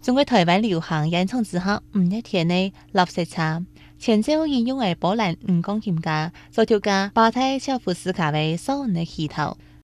中國台灣流行演唱之後5日天的垃圾車，前奏引用嘅波蘭鋼琴家、作曲家巴泰肖夫斯卡嘅sauer的起頭。